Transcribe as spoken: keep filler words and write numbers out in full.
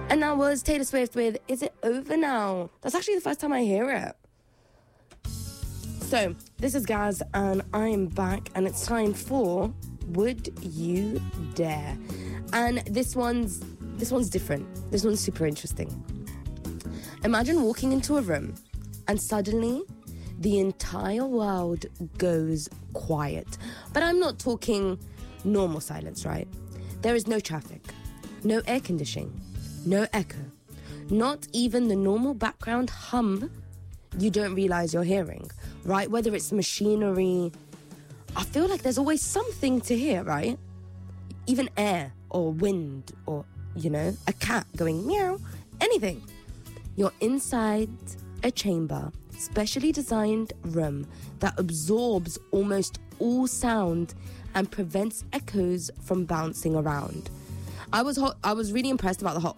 And that was Taylor Swift with Is It Over Now? That's actually the first time I hear it. So, this is Gaz, and I'm back, and it's time for Would You Dare? And this one's this one's different. This one's super interesting. Imagine walking into a room, and suddenly the entire world goes quiet. But I'm not talking normal silence, right? There is no traffic, no air conditioning, no echo, not even the normal background hum you don't realize you're hearing, right? Whether it's machinery, I feel like there's always something to hear, right? Even air or wind or, you know, a cat going meow, anything. You're inside a chamber, specially designed room that absorbs almost all sound and prevents echoes from bouncing around. I was ho- I was really impressed about the ho-